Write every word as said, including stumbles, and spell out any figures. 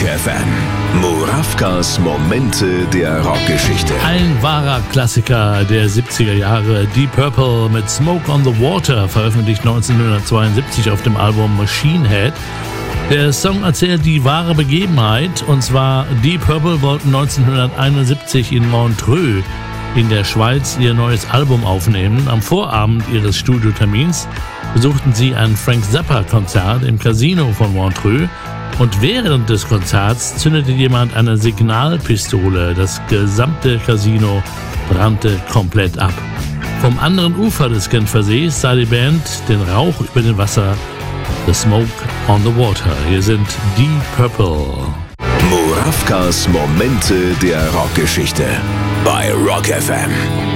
F M. Murawkas Momente der Rockgeschichte. Ein wahrer Klassiker der siebziger Jahre, Deep Purple mit Smoke on the Water, veröffentlicht neunzehnhundertzweiundsiebzig auf dem Album Machine Head. Der Song erzählt die wahre Begebenheit, und zwar Deep Purple wollten neunzehnhunderteinundsiebzig in Montreux in der Schweiz ihr neues Album aufnehmen. Am Vorabend ihres Studiotermins besuchten sie ein Frank Zappa-Konzert im Casino von Montreux, und während des Konzerts zündete jemand eine Signalpistole. Das gesamte Casino brannte komplett ab. Vom anderen Ufer des Genfersees sah die Band den Rauch über dem Wasser, The Smoke on the Water. Hier sind Deep Purple. Murawkas Momente der Rockgeschichte bei Rock F M.